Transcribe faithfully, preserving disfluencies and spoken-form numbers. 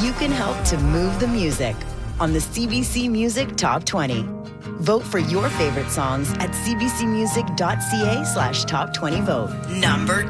you can help to move the music on the C B C Music Top twenty. Vote for your favorite songs at cbcmusic.ca slash top 20 vote. Number